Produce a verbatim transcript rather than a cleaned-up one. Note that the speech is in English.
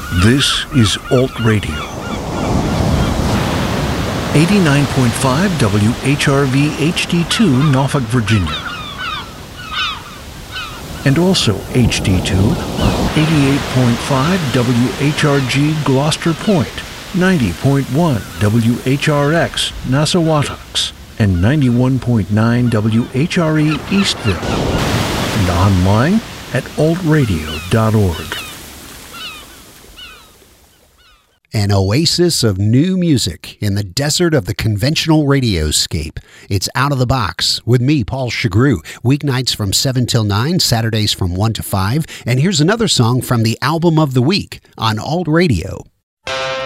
This is Alt Radio. eighty-nine point five W H R V H D two, Norfolk, Virginia. And also H D two on eighty-eight point five W H R G Gloucester Point, ninety point one W H R X Nassawatucks, and ninety-one point nine W H R E Eastville. And online at alt radio dot org. An oasis of new music in the desert of the conventional radioscape. It's Out of the Box with me, Paul Chagru. Weeknights from seven till nine, Saturdays from one to five. And here's another song from the Album of the Week on Alt Radio.